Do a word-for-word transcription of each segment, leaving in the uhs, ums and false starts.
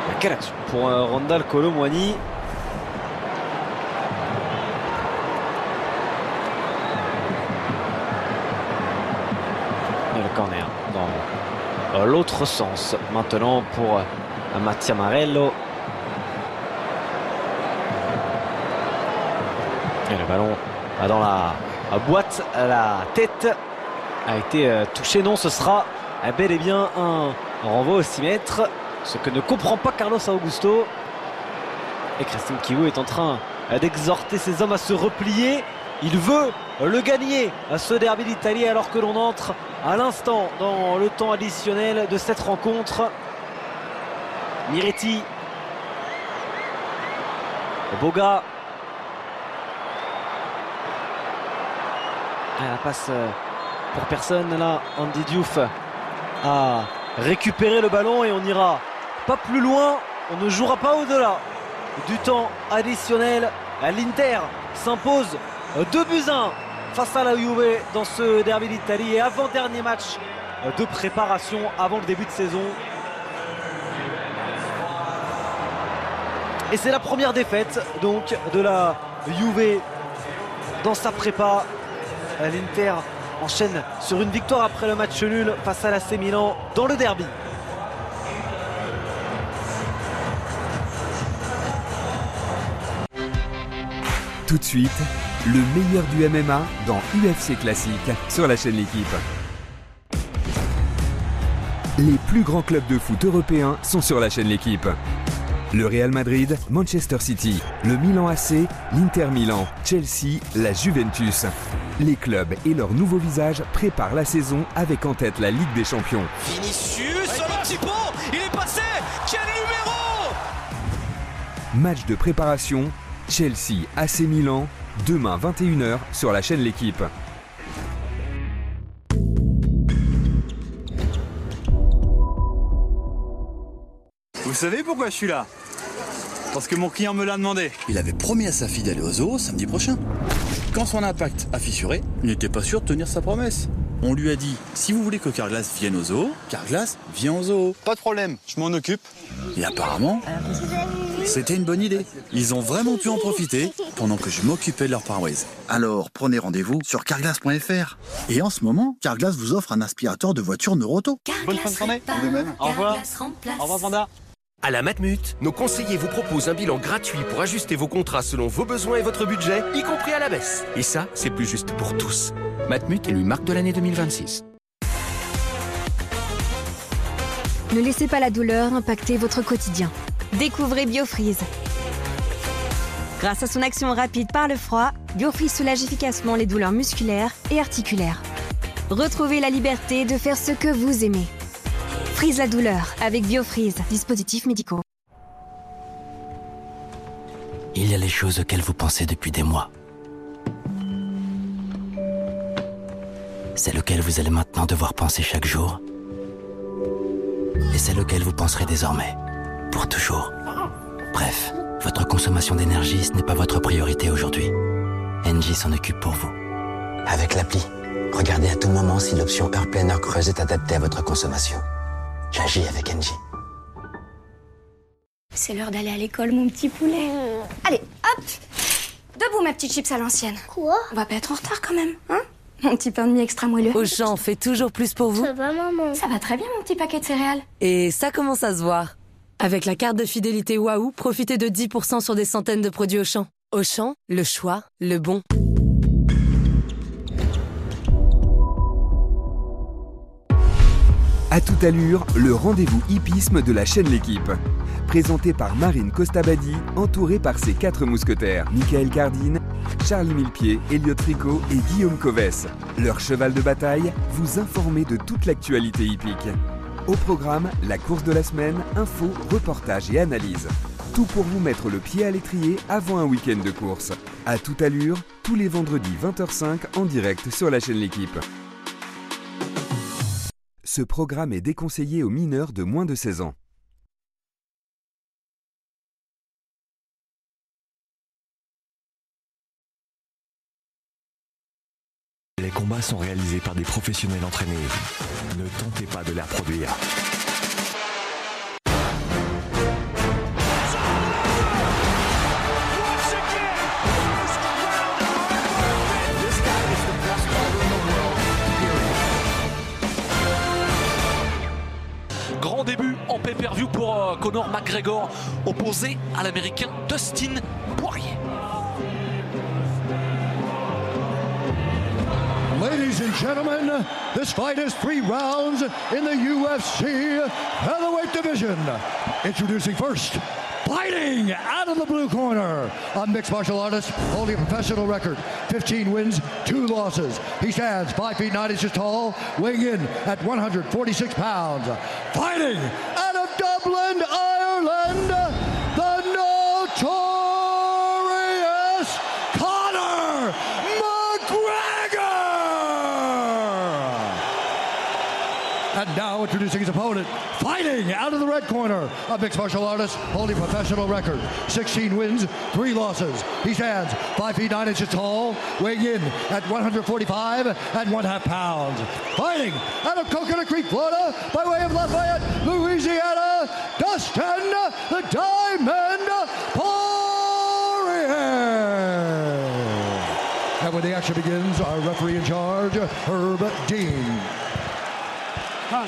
Quelle action pour euh, Randal Kolo Muani. Et le corner dans euh, l'autre sens maintenant pour euh, Mattia Marello. Et le ballon euh, dans la euh, boîte, la tête a été euh, touchée. Non, ce sera euh, bel et bien un renvoi au six mètres. Ce que ne comprend pas Carlos Augusto. Et Christine Kiwu est en train d'exhorter ses hommes à se replier. Il veut le gagner, ce derby d'Italie, alors que l'on entre à l'instant dans le temps additionnel de cette rencontre. Miretti. Boga. La passe pour personne là. Andy Diouf a récupéré le ballon et on ira pas plus loin, on ne jouera pas au-delà du temps additionnel. L'Inter s'impose deux buts à un face à la Juve dans ce derby d'Italie et avant-dernier match de préparation avant le début de saison. Et c'est la première défaite donc de la Juve dans sa prépa. L'Inter enchaîne sur une victoire après le match nul face à l'A C Milan dans le derby. Tout de suite, le meilleur du M M A dans U F C Classique sur la chaîne L'Équipe. Les plus grands clubs de foot européens sont sur la chaîne L'Équipe. Le Real Madrid, Manchester City, le Milan A C, l'Inter Milan, Chelsea, la Juventus. Les clubs et leur nouveau visage préparent la saison avec en tête la Ligue des Champions. Vinicius, sur le petit pont, il est passé, quel numéro! Match de préparation, Chelsea A C Milan, demain vingt et une heures sur la chaîne L'Équipe. Vous savez pourquoi je suis là? Parce que mon client me l'a demandé. Il avait promis à sa fille d'aller au zoo samedi prochain. Quand son impact a fissuré, il n'était pas sûr de tenir sa promesse. On lui a dit, si vous voulez que Carglass vienne au zoo, Carglass vient au zoo. Pas de problème, je m'en occupe. Et apparemment, c'était une bonne idée. Ils ont vraiment pu en profiter pendant que je m'occupais de leur pare-brise. Alors, prenez rendez-vous sur carglass point f r. Et en ce moment, Carglass vous offre un aspirateur de voiture Neuroto. Bonne fin de journée. Au revoir. Au revoir, Panda. À la Matmut, nos conseillers vous proposent un bilan gratuit pour ajuster vos contrats selon vos besoins et votre budget, y compris à la baisse. Et ça, c'est plus juste pour tous. Matmut est élu marque de l'année deux mille vingt-six. Ne laissez pas la douleur impacter votre quotidien. Découvrez Biofreeze. Grâce à son action rapide par le froid, Biofreeze soulage efficacement les douleurs musculaires et articulaires. Retrouvez la liberté de faire ce que vous aimez. Freeze la douleur avec Biofreeze, dispositifs médicaux. Il y a les choses auxquelles vous pensez depuis des mois. Celles auxquelles vous allez maintenant devoir penser chaque jour. Et celles auxquelles vous penserez désormais, pour toujours. Bref, votre consommation d'énergie, ce n'est pas votre priorité aujourd'hui. Engie s'en occupe pour vous. Avec l'appli, regardez à tout moment si l'option Heure pleine heure creuse est adaptée à votre consommation. J'agis avec Engie. C'est l'heure d'aller à l'école, mon petit poulet. Allez, hop! Debout, ma petite chips à l'ancienne. Quoi? On va pas être en retard quand même, hein? Mon petit pain de mie extra moelleux. Auchan fait toujours plus pour vous. Ça va, maman? Ça va très bien, mon petit paquet de céréales. Et ça commence à se voir. Avec la carte de fidélité Waouh, profitez de dix pour cent sur des centaines de produits Auchan. Auchan, le choix, le bon. À toute allure, le rendez-vous hippisme de la chaîne L'Équipe. Présenté par Marine Costabadi, entourée par ses quatre mousquetaires, Michael Cardine, Charlie Millepied, Elliot Tricot et Guillaume Covès. Leur cheval de bataille, vous informer de toute l'actualité hippique. Au programme, la course de la semaine, infos, reportages et analyses. Tout pour vous mettre le pied à l'étrier avant un week-end de course. À toute allure, tous les vendredis vingt heures cinq en direct sur la chaîne L'Équipe. Ce programme est déconseillé aux mineurs de moins de seize ans. Les combats sont réalisés par des professionnels entraînés. Ne tentez pas de les reproduire. Grand début en pay-per-view pour euh, Conor McGregor, opposé à l'américain Dustin Poirier. Ladies and gentlemen, this fight is three rounds in the U F C featherweight division. Introducing first, fighting out of the blue corner, a mixed martial artist holding a professional record, fifteen wins, two losses. He stands five feet nine inches tall, weighing in at one hundred forty-six pounds. Fighting out of Dublin, Ireland, the notorious Conor McGregor! And now introducing his opponent, fighting out of the red corner, a mixed martial artist holding a professional record, sixteen wins, three losses. He stands five feet nine inches tall, weighing in at one hundred forty-five and one half pounds. Fighting out of Coconut Creek, Florida, by way of Lafayette, Louisiana, Dustin the Diamond Poirier. And when the action begins, our referee in charge, Herb Dean. Hi.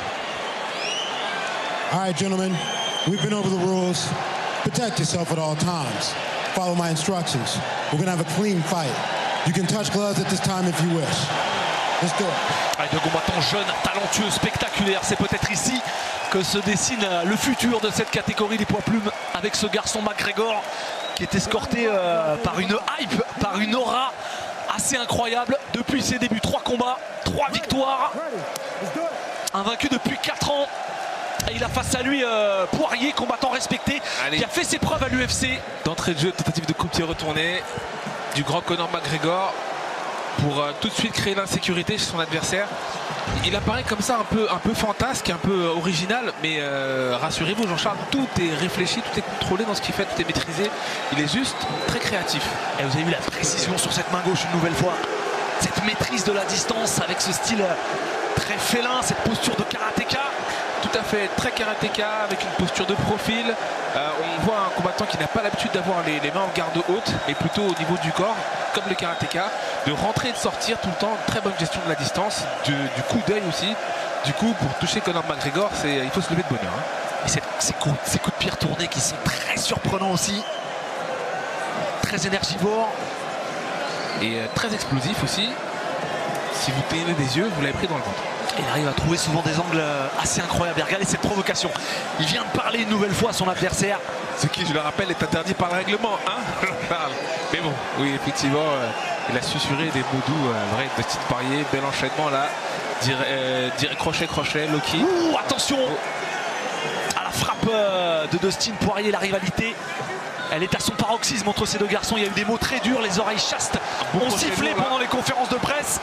All right, gentlemen, we've been over the rules. Protect yourself at all times. Follow my instructions. We're gonna have a clean fight. You can touch gloves at this time if you wish. Let's do it. Deux combattants jeunes, talentueux, spectaculaires. C'est peut-être ici que se dessine le futur de cette catégorie des poids plumes avec ce garçon McGregor qui est escorté euh, par une hype, par une aura assez incroyable depuis ses débuts. Trois combats, trois victoires. Invaincu depuis quatre ans. Et il a face à lui euh, Poirier, combattant respecté, Allez. qui a fait ses preuves à l'U F C. D'entrée de jeu, tentative de coup de pied retourné du grand Conor McGregor pour euh, tout de suite créer l'insécurité chez son adversaire. Il apparaît comme ça un peu, un peu fantasque, un peu original, mais euh, rassurez-vous Jean-Charles, tout est réfléchi, tout est contrôlé dans ce qu'il fait, tout est maîtrisé. Il est juste très créatif. Et vous avez vu la précision sur cette main gauche une nouvelle fois. Cette maîtrise de la distance avec ce style très félin, cette posture de karatéka. Tout à fait, très karatéka avec une posture de profil. Euh, on voit un combattant qui n'a pas l'habitude d'avoir les, les mains en garde haute, mais plutôt au niveau du corps, comme le karatéka, de rentrer et de sortir tout le temps. Très bonne gestion de la distance, de, du coup d'œil aussi. Du coup, pour toucher Conor McGregor, il faut se lever de bonheur. Hein. Et ces, ces, coups, ces coups de pied retournés qui sont très surprenants aussi, très énergivores et euh, très explosifs aussi. Si vous clignez des yeux, vous l'avez pris dans le ventre. Il arrive à trouver souvent des angles assez incroyables. Et regardez cette provocation. Il vient de parler une nouvelle fois à son adversaire. Ce qui, je le rappelle, est interdit par le règlement. Hein. Mais bon, oui, effectivement, euh, il a susurré des mots doux. Euh, vrai, de Dustin Poirier, bel enchaînement là. Dire, euh, dire crochet, crochet, Loki. Ouh, attention oh. à la frappe euh, de Dustin Poirier, la rivalité. Elle est à son paroxysme entre ces deux garçons. Il y a eu des mots très durs. Les oreilles chastes bon ont sifflé pendant les conférences de presse.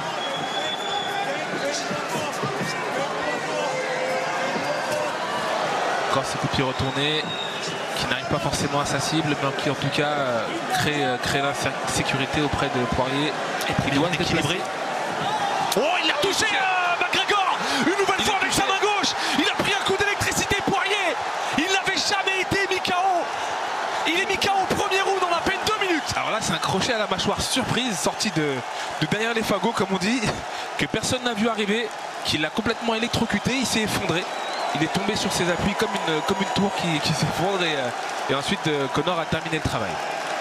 Encore ce coup de pied retourné qui n'arrive pas forcément à sa cible, mais qui en tout cas euh, crée, euh, crée l'insécurité auprès de Poirier. Et puis il doit équilibrer. Oh, il l'a touché euh, McGregor une nouvelle il fois avec sa main gauche. Il a pris un coup d'électricité Poirier. Il n'avait jamais été mis K O. Il est mis K O au premier round en à peine deux minutes. Alors là c'est un crochet à la mâchoire surprise sorti de, de derrière les fagots comme on dit, que personne n'a vu arriver, qui l'a complètement électrocuté, il s'est effondré. Il est tombé sur ses appuis comme une, comme une tour qui, qui s'effondre et, et ensuite euh, Conor a terminé le travail.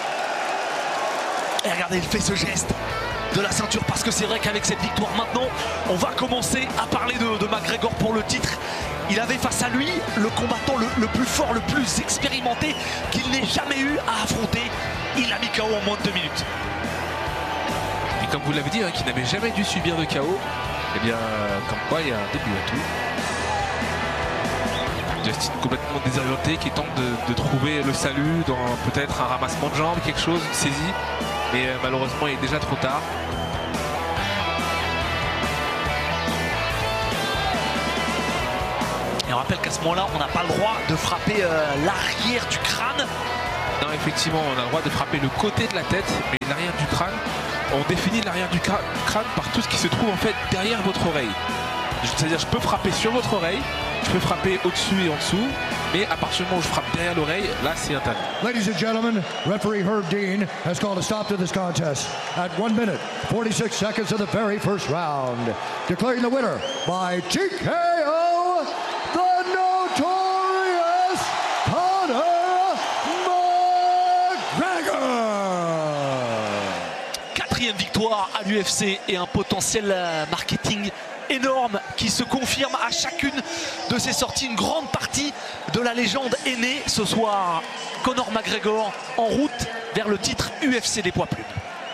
Et regardez, il fait ce geste de la ceinture parce que c'est vrai qu'avec cette victoire maintenant, on va commencer à parler de, de McGregor pour le titre. Il avait face à lui le combattant le, le plus fort, le plus expérimenté qu'il n'ait jamais eu à affronter. Il a mis K O en moins de deux minutes. Et comme vous l'avez dit, hein, qui n'avait jamais dû subir de K O, eh bien, comme quoi il y a un début à tout. Dustin complètement désorienté qui tente de, de trouver le salut dans peut-être un ramassement de jambes, quelque chose, une saisie. Mais euh, malheureusement il est déjà trop tard. Et on rappelle qu'à ce moment-là, on n'a pas le droit de frapper euh, l'arrière du crâne. Non, effectivement, on a le droit de frapper le côté de la tête, mais l'arrière du crâne, on définit l'arrière du crâne par tout ce qui se trouve en fait derrière votre oreille. C'est-à-dire, je peux frapper sur votre oreille, je peux frapper au-dessus et en dessous, mais à partir du moment où je frappe derrière l'oreille, là c'est interdit. Ladies and gentlemen, referee Herb Dean has called a stop to this contest at one minute, forty-six seconds of the very first round. Declaring the winner by T K O histoire à l'U F C et un potentiel marketing énorme qui se confirme à chacune de ses sorties. Une grande partie de la légende est née ce soir. Conor McGregor en route vers le titre U F C des poids plumes.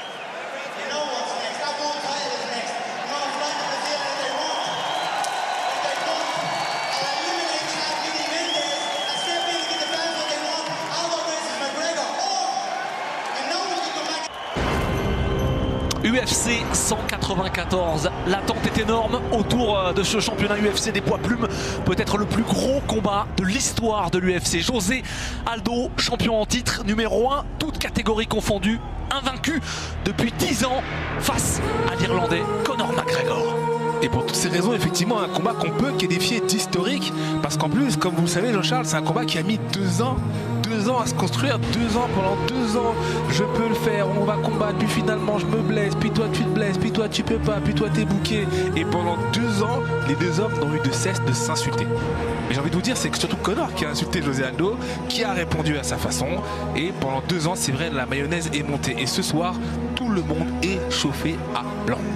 U F C cent quatre-vingt-quatorze, l'attente est énorme autour de ce championnat U F C des poids plumes, peut-être le plus gros combat de l'histoire de l'U F C. José Aldo, champion en titre, numéro un, toutes catégories confondues, invaincu depuis dix ans face à l'Irlandais Conor McGregor. Et pour toutes ces raisons, effectivement, un combat qu'on peut qualifier d'historique, parce qu'en plus, comme vous le savez, Jean-Charles, c'est un combat qui a mis deux ans, deux ans à se construire, deux ans, pendant deux ans, je peux le faire, on va combattre, puis finalement je me blesse, puis toi tu te blesses, puis toi tu peux pas, puis toi t'es bouqué. Et pendant deux ans, les deux hommes n'ont eu de cesse de s'insulter. Mais j'ai envie de vous dire, c'est que surtout Conor qui a insulté José Aldo, qui a répondu à sa façon, et pendant deux ans, c'est vrai, la mayonnaise est montée. Et ce soir, tout le monde est chauffé à blanc.